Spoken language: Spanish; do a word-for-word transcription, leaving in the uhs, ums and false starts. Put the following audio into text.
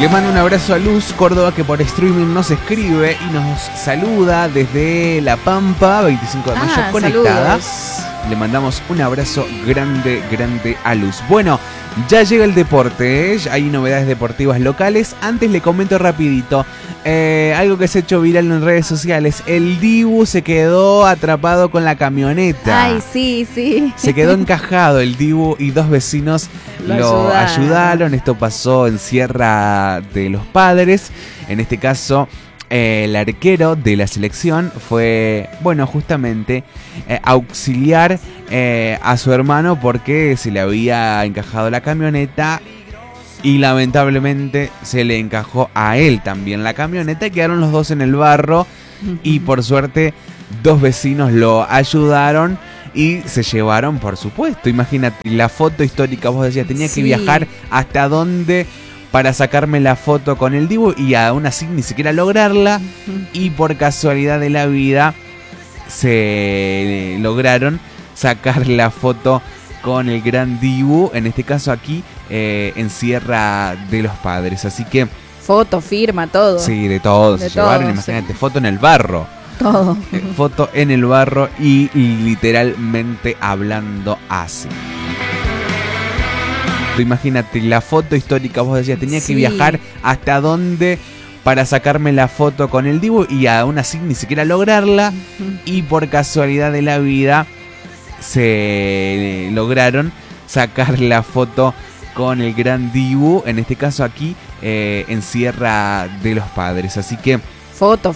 Le mando un abrazo a Luz Córdoba, que por streaming nos escribe y nos saluda desde La Pampa, veinticinco de mayo, Ah, conectada. saludos. Le mandamos un abrazo grande, grande a Luz. Bueno, ya llega el deporte, ¿eh? Hay novedades deportivas locales. Antes le comento rapidito, eh, algo que se ha hecho viral en redes sociales. El Dibu se quedó atrapado con la camioneta. Ay, sí, sí. Se quedó encajado el Dibu y dos vecinos Lo lo, ayudaron. ayudaron. Esto pasó en Sierra de los Padres. En este caso, eh, el arquero de la selección fue, bueno, justamente eh, auxiliar eh, a su hermano porque se le había encajado la camioneta. Y lamentablemente se le encajó a él también la camioneta y quedaron los dos en el barro. Y por suerte, dos vecinos lo ayudaron y se llevaron, por supuesto. Imagínate, la foto histórica, vos decías, tenía que Sí. viajar hasta dónde para sacarme la foto con el Dibu y aún así ni siquiera lograrla. Y por casualidad de la vida se lograron sacar la foto con el gran Dibu, en este caso aquí eh, en Sierra de los Padres. Así que Foto, firma, todo. sí, de todo De se llevaron. todo, Imagínate, foto en el barro. Todo. Eh, foto en el barro y literalmente hablando así. Tú imagínate, la foto histórica, vos decías, tenía que Sí. viajar hasta dónde para sacarme la foto con el Dibu y aún así ni siquiera lograrla. Y por casualidad de la vida se lograron sacar la foto con el gran Dibu, en este caso aquí eh, en Sierra de los Padres. Así que Foto,